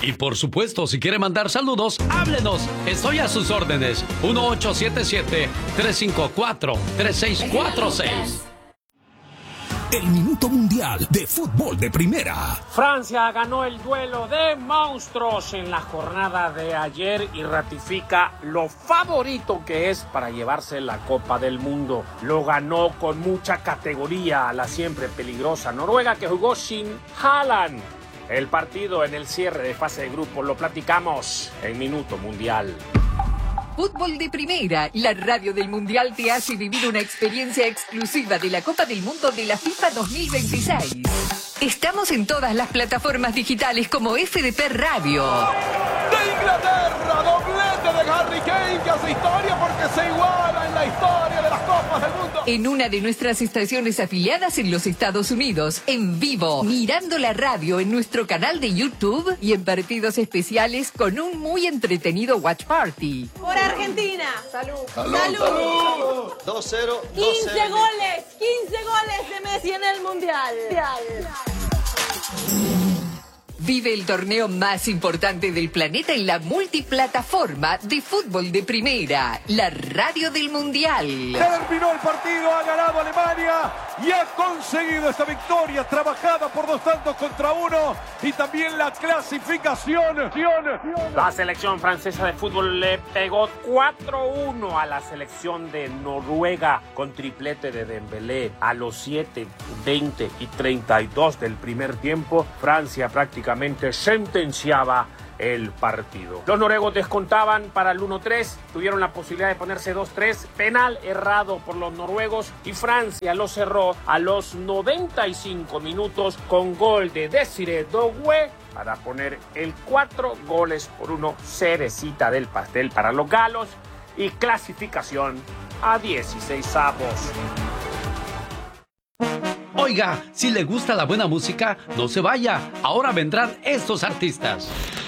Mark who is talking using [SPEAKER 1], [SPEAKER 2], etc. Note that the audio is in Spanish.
[SPEAKER 1] Y por supuesto, si quiere mandar saludos, háblenos. Estoy a sus órdenes. 1877-354-3646.
[SPEAKER 2] El Minuto Mundial de Fútbol de Primera.
[SPEAKER 3] Francia ganó el duelo de monstruos en la jornada de ayer y ratifica lo favorito que es para llevarse la Copa del Mundo. Lo ganó con mucha categoría a la siempre peligrosa Noruega, que jugó sin Haaland. El partido en el cierre de fase de grupo lo platicamos en Minuto Mundial.
[SPEAKER 4] Fútbol de Primera, la radio del Mundial te hace vivir una experiencia exclusiva de la Copa del Mundo de la FIFA 2026. Estamos en todas las plataformas digitales como FDP Radio.
[SPEAKER 5] De Inglaterra, doblete de Harry Kane, que hace historia porque se iguala en la historia de las Copas del Mundo.
[SPEAKER 4] En una de nuestras estaciones afiliadas en los Estados Unidos, en vivo, mirando la radio en nuestro canal de YouTube y en partidos especiales con un muy entretenido watch party.
[SPEAKER 6] Por Argentina. Salud.
[SPEAKER 5] Salud. Salud.
[SPEAKER 7] 2-0.
[SPEAKER 6] 15 goles. 15 goles de Messi en el Mundial.
[SPEAKER 4] Vive el torneo más importante del planeta en la multiplataforma de Fútbol de Primera, la radio del Mundial.
[SPEAKER 5] Terminó el partido, ha ganado Alemania y ha conseguido esta victoria trabajada por 2-1 y también la clasificación.
[SPEAKER 3] La selección francesa de fútbol le pegó 4-1 a la selección de Noruega con triplete de Dembélé a los 7, 20 y 32 del primer tiempo. Francia prácticamente sentenciaba el partido. Los noruegos descontaban para el 1-3, tuvieron la posibilidad de ponerse 2-3, penal errado por los noruegos y Francia lo cerró a los 95 minutos con gol de Desiree Doué para poner el 4-1, cerecita del pastel para los galos y clasificación a 16avos.
[SPEAKER 1] Oiga, si le gusta la buena música, no se vaya. Ahora vendrán estos artistas.